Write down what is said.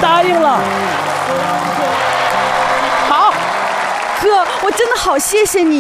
答应了。好， 哥，我真的好谢谢你。